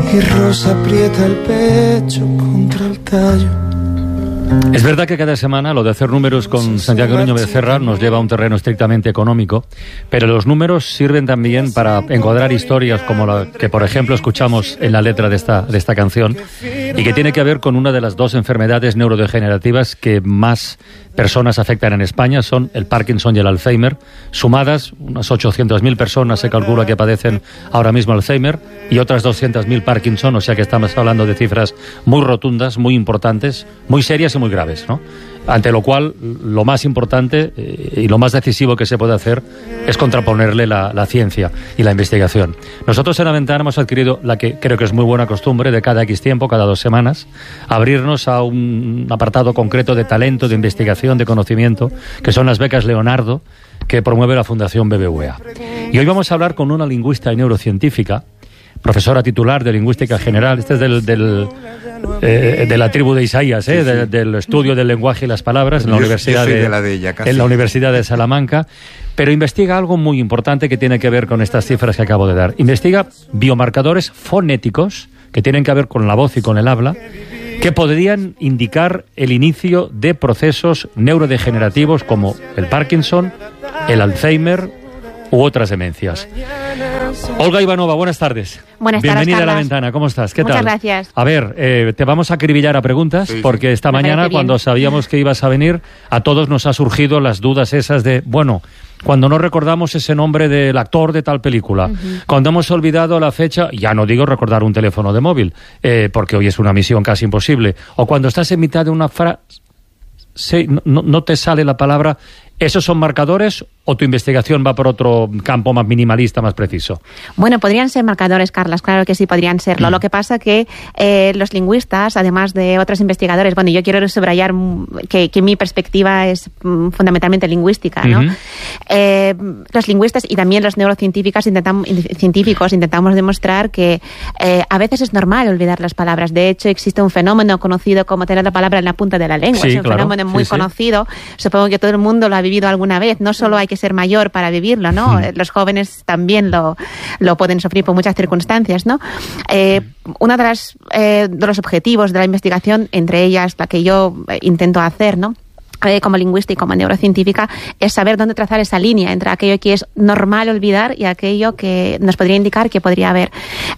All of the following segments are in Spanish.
y Rosa aprieta el pecho contra el tallo. Es verdad que cada semana lo de hacer números con Santiago Niño Becerra nos lleva a un terreno estrictamente económico, pero los números sirven también para encuadrar historias como la que, por ejemplo, escuchamos en la letra de esta canción, y que tiene que ver con una de las dos enfermedades neurodegenerativas que más personas afectan en España, son el Parkinson y el Alzheimer. Sumadas, unas 800.000 personas se calcula que padecen ahora mismo Alzheimer y otras 200.000 Parkinson, o sea que estamos hablando de cifras muy rotundas, muy importantes, muy serias y muy graves, ¿no? Ante lo cual, lo más importante y lo más decisivo que se puede hacer es contraponerle la ciencia y la investigación. Nosotros en La Ventana hemos adquirido la que creo que es muy buena costumbre de cada X tiempo, cada 2 semanas, abrirnos a un apartado concreto de talento, de investigación, de conocimiento, que son las becas Leonardo, que promueve la Fundación BBVA. Y hoy vamos a hablar con una lingüista y neurocientífica, profesora titular de Lingüística General. Este es de la tribu de Isaías, sí. Del estudio del lenguaje y las palabras en la Universidad en la Universidad de Salamanca, pero investiga algo muy importante que tiene que ver con estas cifras que acabo de dar. Investiga biomarcadores fonéticos que tienen que ver con la voz y con el habla, que podrían indicar el inicio de procesos neurodegenerativos como el Parkinson, el Alzheimer u otras demencias. Olga Ivanova, buenas tardes. Buenas tardes, bienvenida Carlos. a La Ventana, ¿cómo estás? ¿Qué tal? Muchas gracias. A ver, te vamos a acribillar a preguntas, porque esta mañana, cuando sabíamos que ibas a venir, a todos nos ha surgido las dudas esas de, bueno, cuando no recordamos ese nombre del actor de tal película, cuando hemos olvidado la fecha, ya no digo recordar un teléfono de móvil, porque hoy es una misión casi imposible, o cuando estás en mitad de una frase, no te sale la palabra. ¿Esos son marcadores o tu investigación va por otro campo más minimalista, más preciso? Bueno, podrían ser marcadores, Carlos, claro que sí, podrían serlo. Lo que pasa que los lingüistas, además de otros investigadores, bueno, yo quiero subrayar que mi perspectiva es fundamentalmente lingüística, ¿no? Los lingüistas y también los neurocientíficos intentamos demostrar que a veces es normal olvidar las palabras. De hecho, existe un fenómeno conocido como tener la palabra en la punta de la lengua. Sí, es un fenómeno muy conocido. Supongo que todo el mundo lo ha vivido alguna vez. No solo hay que ser mayor para vivirlo, ¿no? Los jóvenes también lo pueden sufrir por muchas circunstancias, ¿no? Uno de los objetivos de la investigación, entre ellas la que yo intento hacer, ¿no?, como lingüista y como neurocientífica, es saber dónde trazar esa línea entre aquello que es normal olvidar y aquello que nos podría indicar que podría haber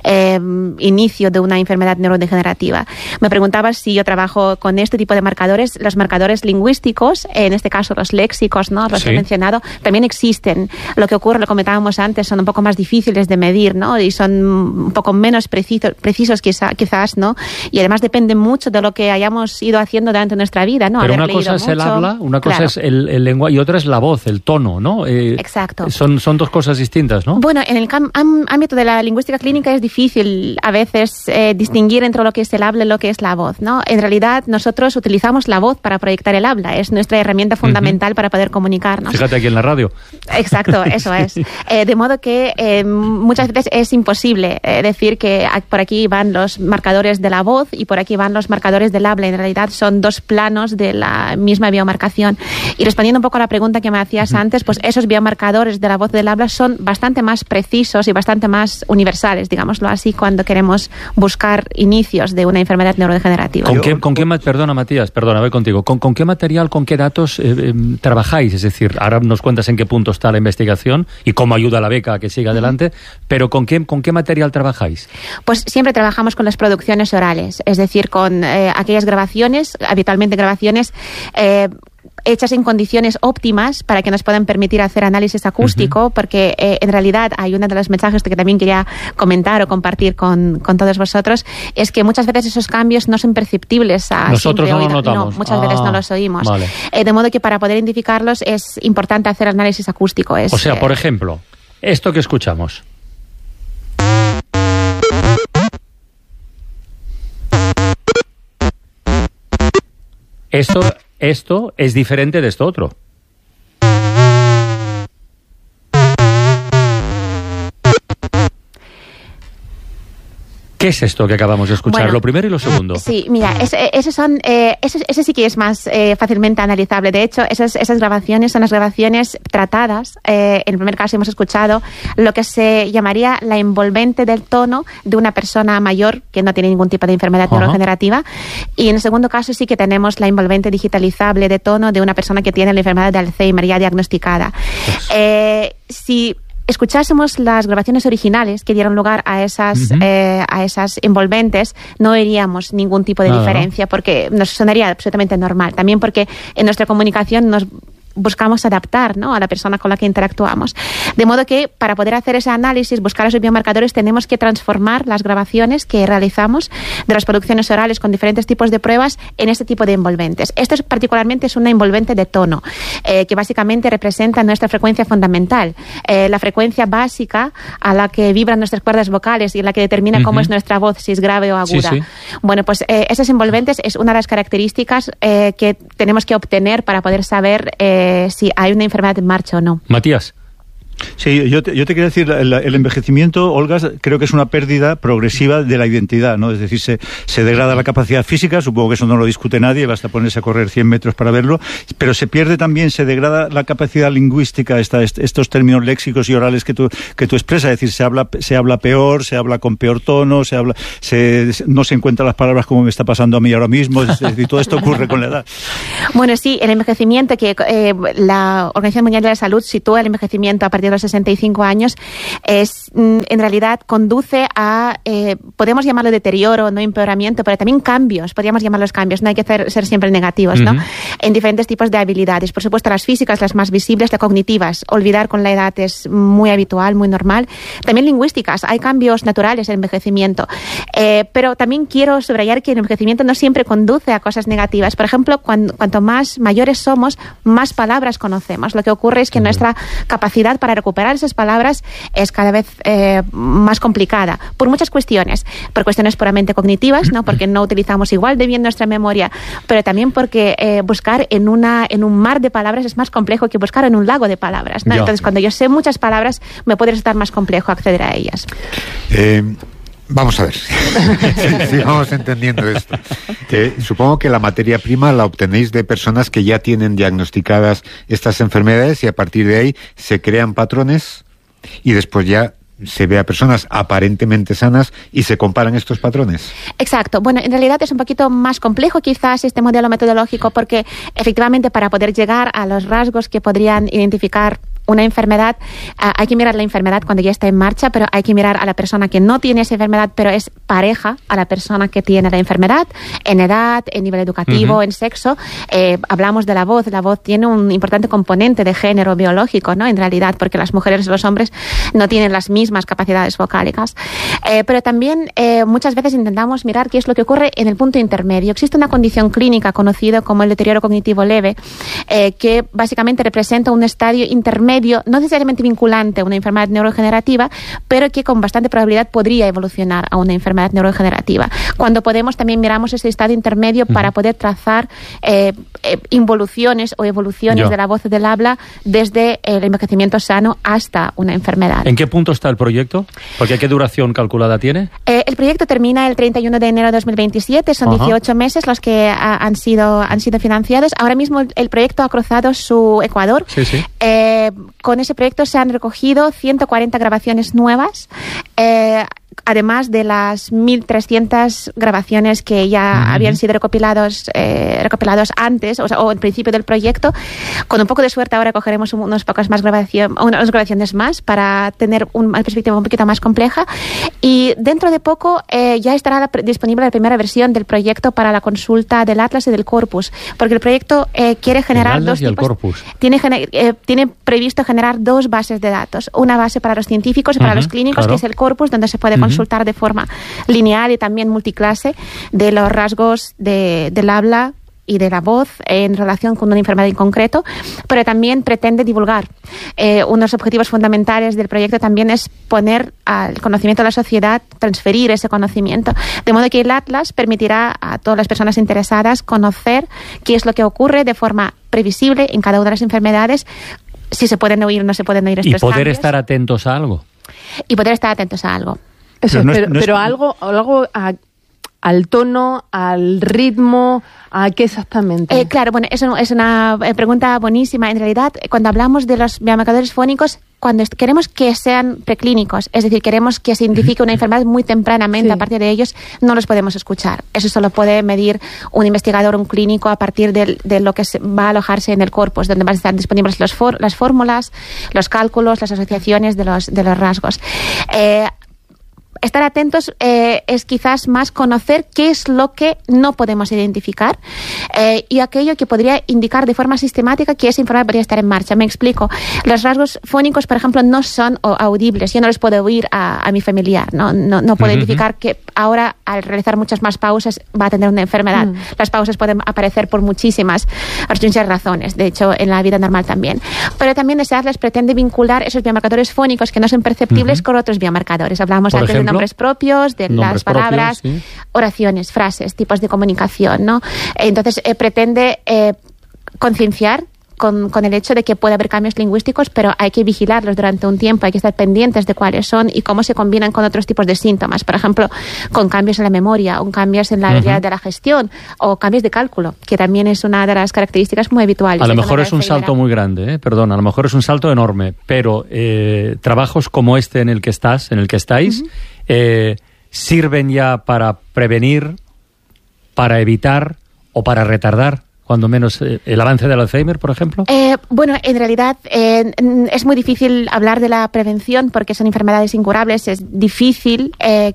inicio de una enfermedad neurodegenerativa. Me preguntabas si yo trabajo con este tipo de marcadores. Los marcadores lingüísticos, en este caso los léxicos, ¿no?, los he mencionado, también existen. Lo que ocurre, lo comentábamos antes, son un poco más difíciles de medir, ¿no?, y son un poco menos precisos quizás, ¿no?, y además dependen mucho de lo que hayamos ido haciendo durante nuestra vida, ¿no? Pero una cosa es el habla, una cosa es el lenguaje y otra es la voz, el tono, ¿no? Exacto. Son dos cosas distintas, ¿no? Bueno, en el ámbito de la lingüística clínica es difícil a veces distinguir entre lo que es el habla y lo que es la voz, ¿no? En realidad nosotros utilizamos la voz para proyectar el habla, es nuestra herramienta fundamental para poder comunicarnos. Fíjate aquí en la radio. Exacto, eso es. De modo que muchas veces es imposible decir que por aquí van los marcadores de la voz y por aquí van los marcadores del habla. En realidad son dos planos de la misma biomarcación. Y respondiendo un poco a la pregunta que me hacías antes, pues esos biomarcadores de la voz y del habla son bastante más precisos y bastante más universales, digámoslo así, cuando queremos buscar inicios de una enfermedad neurodegenerativa. Perdona, Matías, voy contigo. ¿Con qué material, con qué datos trabajáis? Es decir, ahora nos cuentas en qué punto está la investigación y cómo ayuda a la beca a que siga adelante, pero ¿con qué material trabajáis? Pues siempre trabajamos con las producciones orales, es decir, con aquellas grabaciones, habitualmente grabaciones hechas en condiciones óptimas para que nos puedan permitir hacer análisis acústico, porque en realidad hay uno de los mensajes que también quería comentar o compartir con todos vosotros, es que muchas veces esos cambios no son perceptibles a nosotros simple no oído. los notamos. No, muchas veces no los oímos. Vale. De modo que para poder identificarlos es importante hacer análisis acústico. O sea, por ejemplo, esto que escuchamos. Esto es diferente de esto otro. ¿Qué es esto que acabamos de escuchar? Bueno, Lo primero y lo segundo. Sí, mira, ese sí que es más fácilmente analizable. De hecho, esas grabaciones son las grabaciones tratadas. En el primer caso hemos escuchado lo que se llamaría la envolvente del tono de una persona mayor que no tiene ningún tipo de enfermedad neurodegenerativa. Y en el segundo caso sí que tenemos la envolvente digitalizable de tono de una persona que tiene la enfermedad de Alzheimer ya diagnosticada. Si escuchásemos las grabaciones originales que dieron lugar a esas envolventes, no veríamos ningún tipo de diferencia, porque nos sonaría absolutamente normal. También porque en nuestra comunicación nos buscamos adaptar, ¿no?, a la persona con la que interactuamos. De modo que para poder hacer ese análisis, buscar esos biomarcadores, tenemos que transformar las grabaciones que realizamos de las producciones orales con diferentes tipos de pruebas en este tipo de envolventes. Esto particularmente es una envolvente de tono, que básicamente representa nuestra frecuencia fundamental, la frecuencia básica a la que vibran nuestras cuerdas vocales y la que determina cómo es nuestra voz, si es grave o aguda. Sí. Bueno, pues esas envolventes es una de las características que tenemos que obtener para poder saber si hay una enfermedad en marcha o no. Matías. Sí, yo te quería decir, el envejecimiento, Olga, creo que es una pérdida progresiva de la identidad, ¿no? Es decir, se degrada la capacidad física, supongo que eso no lo discute nadie, basta ponerse a correr 100 metros para verlo, pero se pierde también, se degrada la capacidad lingüística, estos términos léxicos y orales que tú expresas, es decir, se habla peor, se habla con peor tono, no se encuentran las palabras como me está pasando a mí ahora mismo, es decir, todo esto ocurre con la edad. Bueno, sí, el envejecimiento, que la Organización Mundial de la Salud sitúa el envejecimiento a partir de los 65 años, en realidad conduce a, podemos llamarlo deterioro, no empeoramiento, pero también cambios, podríamos llamarlos cambios, no hay que ser siempre negativos, ¿no? En diferentes tipos de habilidades. Por supuesto, las físicas, las más visibles, las cognitivas. Olvidar con la edad es muy habitual, muy normal. También lingüísticas, hay cambios naturales en el envejecimiento. Pero también quiero subrayar que el envejecimiento no siempre conduce a cosas negativas. Por ejemplo, cuanto más mayores somos, más palabras conocemos. Lo que ocurre es que nuestra capacidad para recuperar esas palabras es cada vez más complicada, por muchas cuestiones. Por cuestiones puramente cognitivas, ¿no?, porque no utilizamos igual de bien nuestra memoria, pero también porque buscar en un mar de palabras es más complejo que buscar en un lago de palabras, ¿no? Entonces, cuando yo sé muchas palabras, me puede resultar más complejo acceder a ellas. Vamos a ver si vamos entendiendo esto. Supongo que la materia prima la obtenéis de personas que ya tienen diagnosticadas estas enfermedades y a partir de ahí se crean patrones y después ya se ve a personas aparentemente sanas y se comparan estos patrones. Exacto. Bueno, en realidad es un poquito más complejo quizás este modelo metodológico porque efectivamente para poder llegar a los rasgos que podrían identificar una enfermedad, hay que mirar la enfermedad cuando ya está en marcha, pero hay que mirar a la persona que no tiene esa enfermedad, pero es pareja a la persona que tiene la enfermedad, en edad, en nivel educativo, en sexo. Hablamos de la voz tiene un importante componente de género biológico, ¿no?, en realidad, porque las mujeres y los hombres no tienen las mismas capacidades vocálicas. Pero también muchas veces intentamos mirar qué es lo que ocurre en el punto intermedio. Existe una condición clínica conocida como el deterioro cognitivo leve, que básicamente representa un estadio intermedio, no necesariamente vinculante a una enfermedad neurodegenerativa, pero que con bastante probabilidad podría evolucionar a una enfermedad neurodegenerativa. Cuando podemos, también miramos ese estado intermedio para poder trazar involuciones o evoluciones de la voz y del habla desde el envejecimiento sano hasta una enfermedad. ¿En qué punto está el proyecto? Porque ¿qué duración calculada tiene? El proyecto termina el 31 de enero de 2027, son 18 meses los que han sido financiados. Ahora mismo el proyecto ha cruzado su Ecuador. Sí. Con ese proyecto se han recogido 140 grabaciones nuevas, además de las 1.300 grabaciones que ya habían sido recopilados antes, o al principio del proyecto. Con un poco de suerte ahora cogeremos unas grabaciones más para tener una perspectiva un poquito más compleja. Y dentro de poco ya estará disponible la primera versión del proyecto para la consulta del Atlas y del Corpus, porque el proyecto quiere generar dos tipos. Corpus. Tiene previsto generar dos bases de datos. Una base para los científicos y para los clínicos, que es el Corpus, donde se puede consultar de forma lineal y también multiclase de los rasgos del habla y de la voz en relación con una enfermedad en concreto, pero también pretende divulgar. Unos objetivos fundamentales del proyecto también es poner al conocimiento de la sociedad, transferir ese conocimiento, de modo que el Atlas permitirá a todas las personas interesadas conocer qué es lo que ocurre de forma previsible en cada una de las enfermedades, si se pueden oír o no se pueden oír estos cambios. Y poder estar atentos a algo. Eso, pero algo al tono, al ritmo, ¿a qué exactamente? Claro, bueno, eso es una pregunta buenísima. En realidad, cuando hablamos de los biomarcadores fónicos, cuando queremos que sean preclínicos, es decir, queremos que se identifique una enfermedad muy tempranamente, sí. A partir de ellos no los podemos escuchar. Eso solo puede medir un investigador, un clínico, a partir de lo que va a alojarse en el corpus, donde van a estar disponibles las fórmulas, los cálculos, las asociaciones de los rasgos. Estar atentos es quizás más conocer qué es lo que no podemos identificar y aquello que podría indicar de forma sistemática que esa enfermedad podría estar en marcha. Me explico. Los rasgos fónicos, por ejemplo, no son audibles. Yo no les puedo oír a mi familiar. No puedo identificar que ahora, al realizar muchas más pausas, va a tener una enfermedad. Las pausas pueden aparecer por muchísimas razones. De hecho, en la vida normal también. Pero también les pretende vincular esos biomarcadores fónicos que no son perceptibles con otros biomarcadores. Hablamos antes de nombres propios, de las palabras, propios, sí. Oraciones, frases, tipos de comunicación, ¿no? Entonces, pretende concienciar con el hecho de que puede haber cambios lingüísticos, pero hay que vigilarlos durante un tiempo, hay que estar pendientes de cuáles son y cómo se combinan con otros tipos de síntomas. Por ejemplo, con cambios en la memoria, o cambios en la habilidad de la gestión, o cambios de cálculo, que también es una de las características muy habituales. A lo mejor es un salto muy grande, perdón, a lo mejor es un salto enorme, pero trabajos como este en el que estáis, ¿sirven ya para prevenir, para evitar o para retardar cuando menos el avance del Alzheimer, por ejemplo? Bueno, en realidad es muy difícil hablar de la prevención porque son enfermedades incurables. Es difícil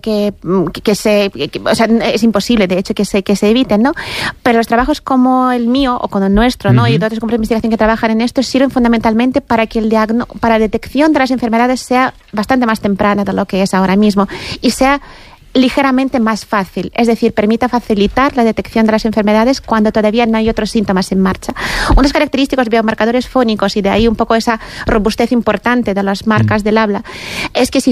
o sea, es imposible, de hecho, que se eviten, ¿no? Pero los trabajos como el mío o como el nuestro, ¿no? Y de otros grupos de investigación que trabajan en esto sirven fundamentalmente para que para la detección de las enfermedades sea bastante más temprana de lo que es ahora mismo y sea ligeramente más fácil, es decir, permita facilitar la detección de las enfermedades cuando todavía no hay otros síntomas en marcha. Unas características biomarcadores fónicos, y de ahí un poco esa robustez importante de las marcas del habla, es que si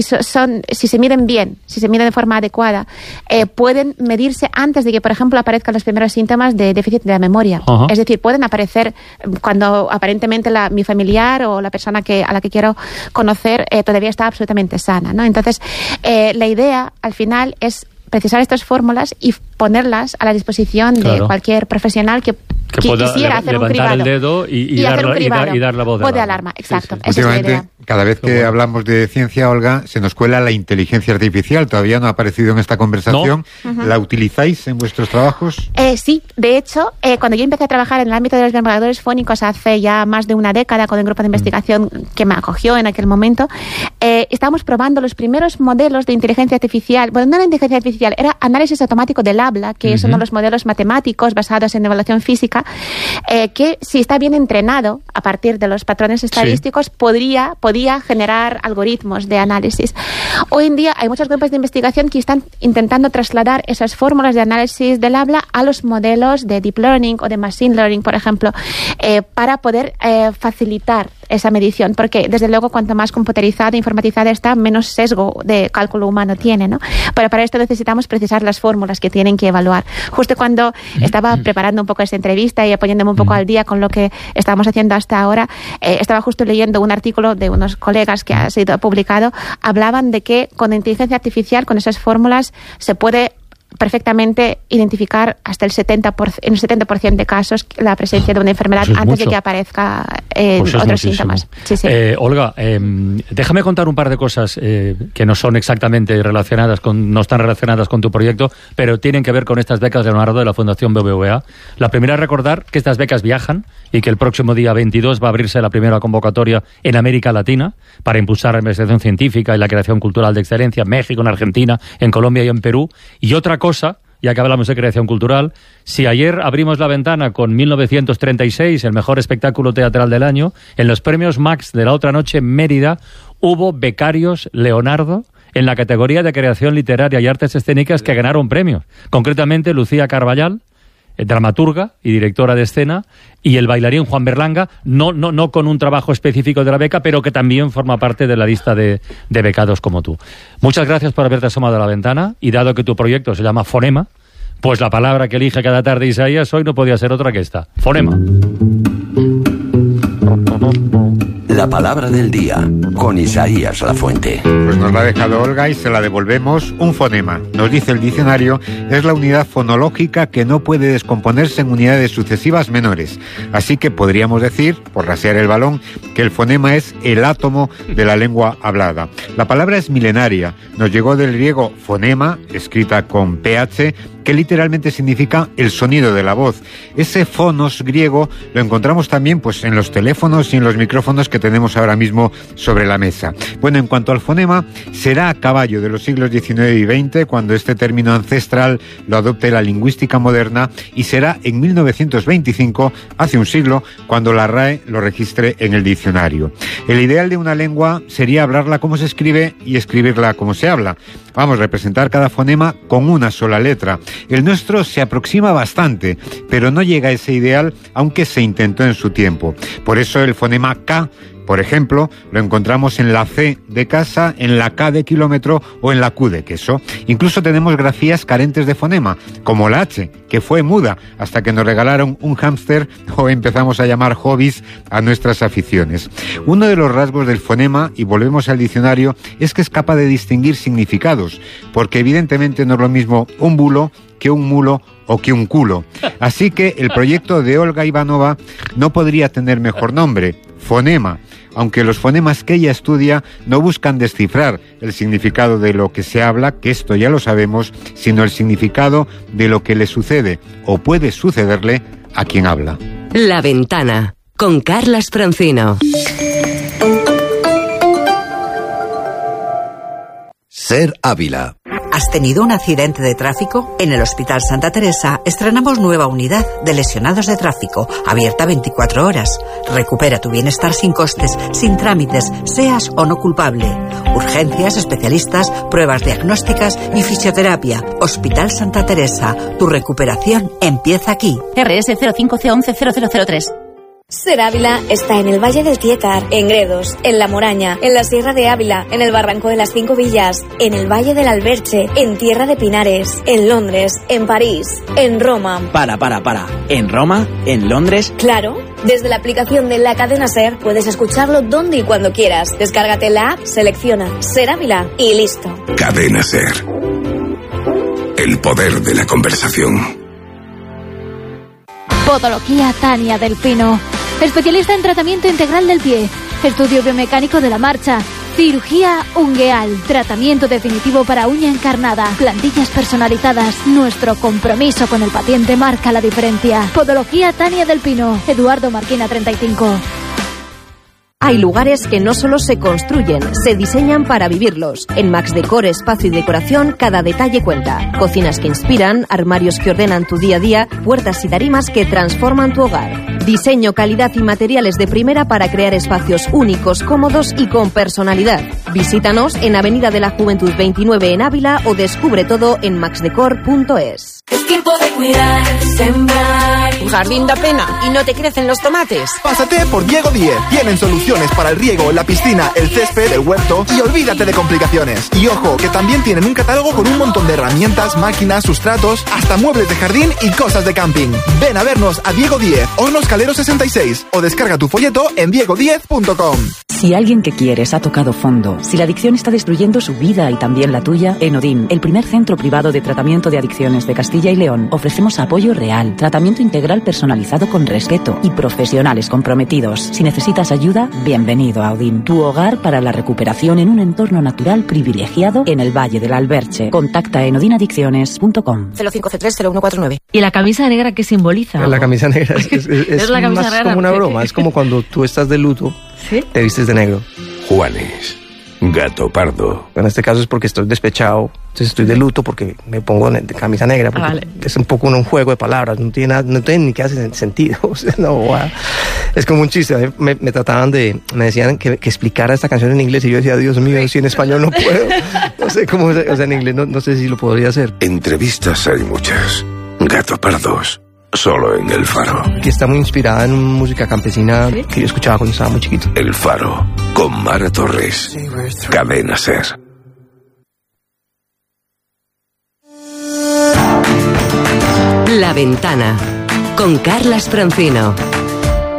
se miden bien, si se miden de forma adecuada, pueden medirse antes de que, por ejemplo, aparezcan los primeros síntomas de déficit de la memoria. Es decir, pueden aparecer cuando aparentemente mi familiar o la persona a la que quiero conocer todavía está absolutamente sana, ¿no? Entonces, la idea al final es precisar estas fórmulas y ponerlas a la disposición de cualquier profesional que pueda quisiera hacer un cribado. Levantar el dedo y dar la voz de alarma. Exacto. Sí. Últimamente, cada vez que hablamos de ciencia, Olga, se nos cuela la inteligencia artificial. Todavía no ha aparecido en esta conversación. ¿No? ¿La utilizáis en vuestros trabajos? Sí, de hecho, cuando yo empecé a trabajar en el ámbito de los biomarcadores fónicos hace ya más de una década con el grupo de investigación que me acogió en aquel momento, estábamos probando los primeros modelos de inteligencia artificial. Bueno, no era inteligencia artificial, era análisis automático del habla, que son los modelos matemáticos basados en evaluación física, que si está bien entrenado a partir de los patrones estadísticos, podía generar algoritmos de análisis. Hoy en día hay muchos grupos de investigación que están intentando trasladar esas fórmulas de análisis del habla a los modelos de deep learning o de machine learning, por ejemplo, para poder facilitar esa medición, porque desde luego cuanto más computerizada e informatizada está, menos sesgo de cálculo humano tiene, ¿no? Pero para esto necesitamos precisar las fórmulas que tienen que evaluar. Justo cuando estaba preparando un poco esta entrevista y poniéndome un poco al día con lo que estábamos haciendo hasta ahora, estaba justo leyendo un artículo de unos colegas que ha sido publicado. Hablaban de que con inteligencia artificial, con esas fórmulas, se puede perfectamente identificar hasta en el 70% de casos la presencia de una enfermedad antes de que aparezca otros síntomas. Sí. Olga, déjame contar un par de cosas que no son exactamente no están relacionadas con tu proyecto, pero tienen que ver con estas becas de Leonardo de la Fundación BBVA. La primera es recordar que estas becas viajan y que el próximo día 22 va a abrirse la primera convocatoria en América Latina para impulsar la investigación científica y la creación cultural de excelencia en México, en Argentina, en Colombia y en Perú. Y otra cosa, ya que hablamos de creación cultural, si ayer abrimos la ventana con 1936, el mejor espectáculo teatral del año, en los premios Max de la otra noche en Mérida hubo becarios Leonardo en la categoría de creación literaria y artes escénicas que ganaron premios. Concretamente Lucía Carballal, dramaturga y directora de escena, y el bailarín Juan Berlanga, no con un trabajo específico de la beca, pero que también forma parte de la lista de becados como tú. Muchas gracias por haberte asomado a la ventana, y dado que tu proyecto se llama Fonema, pues la palabra que elige cada tarde Isaías hoy no podía ser otra que esta: fonema. La palabra del día, con Isaías Lafuente. Pues nos la ha dejado Olga y se la devolvemos. Un fonema, nos dice el diccionario, es la unidad fonológica que no puede descomponerse en unidades sucesivas menores. Así que podríamos decir, por rasear el balón, que el fonema es el átomo de la lengua hablada. La palabra es milenaria, nos llegó del griego fonema, escrita con PH, que literalmente significa el sonido de la voz. Ese fonos griego lo encontramos también pues en los teléfonos y en los micrófonos que tenemos ahora mismo sobre la mesa. Bueno, en cuanto al fonema, será a caballo de los siglos XIX y XX cuando este término ancestral lo adopte la lingüística moderna, y será en 1925, hace un siglo, cuando la RAE lo registre en el diccionario. El ideal de una lengua sería hablarla como se escribe y escribirla como se habla. Vamos, representar cada fonema con una sola letra. El nuestro se aproxima bastante, pero no llega a ese ideal, aunque se intentó en su tiempo. Por eso el fonema K, por ejemplo, lo encontramos en la C de casa, en la K de kilómetro o en la Q de queso. Incluso tenemos grafías carentes de fonema, como la H, que fue muda hasta que nos regalaron un hámster o empezamos a llamar hobbies a nuestras aficiones. Uno de los rasgos del fonema, y volvemos al diccionario, es que es capaz de distinguir significados, porque evidentemente no es lo mismo un bulo que un mulo o que un culo. Así que el proyecto de Olga Ivanova no podría tener mejor nombre, fonema, aunque los fonemas que ella estudia no buscan descifrar el significado de lo que se habla, que esto ya lo sabemos, sino el significado de lo que le sucede o puede sucederle a quien habla. La Ventana, con Carlas Francino. Ser Ávila. ¿Has tenido un accidente de tráfico? En el Hospital Santa Teresa estrenamos nueva unidad de lesionados de tráfico, abierta 24 horas. Recupera tu bienestar sin costes, sin trámites, seas o no culpable. Urgencias, especialistas, pruebas diagnósticas y fisioterapia. Hospital Santa Teresa, tu recuperación empieza aquí. RS 05C110003. Ser Ávila está en el Valle del Tietar, en Gredos, en La Moraña, en la Sierra de Ávila, en el Barranco de las 5 Villas, en el Valle del Alberche, en Tierra de Pinares, en Londres, en París, en Roma. Para. ¿En Roma? ¿En Londres? Claro. Desde la aplicación de la cadena SER puedes escucharlo donde y cuando quieras. Descárgate la app, selecciona Ser Ávila y listo. Cadena SER. El poder de la conversación. Podología Tania del Pino. Especialista en tratamiento integral del pie, estudio biomecánico de la marcha, cirugía ungueal, tratamiento definitivo para uña encarnada, plantillas personalizadas. Nuestro compromiso con el paciente marca la diferencia. Podología Tania del Pino, Eduardo Marquina 35. Hay lugares que no solo se construyen, se diseñan para vivirlos. En Max Decor Espacio y Decoración, cada detalle cuenta. Cocinas que inspiran, armarios que ordenan tu día a día, puertas y tarimas que transforman tu hogar. Diseño, calidad y materiales de primera para crear espacios únicos, cómodos y con personalidad. Visítanos en Avenida de la Juventud 29 en Ávila o descubre todo en maxdecor.es. Es tiempo de cuidar, sembrar. ¿Tu jardín da pena y no te crecen los tomates? Pásate por Diego Díez. Tienen soluciones para el riego, la piscina, el césped, el huerto y olvídate de complicaciones. Y ojo, que también tienen un catálogo con un montón de herramientas, máquinas, sustratos, hasta muebles de jardín y cosas de camping. Ven a vernos a Diego Díez, Hornos Calero 66 o descarga tu folleto en diegodiez.com. Si alguien que quieres ha tocado fondo, si la adicción está destruyendo su vida y también la tuya, en Odin, el primer centro privado de tratamiento de adicciones de Castilla y León, ofrecemos apoyo real, tratamiento integral personalizado con respeto y profesionales comprometidos. Si necesitas ayuda, bienvenido a Odin, tu hogar para la recuperación en un entorno natural privilegiado en el Valle del Alberche. Contacta en odinadicciones.com. 05C30149. ¿Y la camisa negra qué simboliza? La camisa negra es la camisa más negra, como una broma, es como cuando tú estás de luto, ¿sí? Te vistes de negro. Juanes, gato pardo. En este caso es porque estoy despechado, entonces estoy de luto porque me pongo de camisa negra, porque vale. Es un poco un juego de palabras, no tiene ni que hace sentido. O sea, no, es como un chiste. Me decían que explicara esta canción en inglés y yo decía, Dios mío, si en español no puedo. No sé cómo, o sea, en inglés no sé si lo podría hacer. Entrevistas hay muchas. Gato pardos. Solo en El Faro. Que está muy inspirada en música campesina, ¿sí? Que yo escuchaba cuando estaba muy chiquito. El Faro, con Mara Torres. Cadena SER. La Ventana, con Carlas Francino.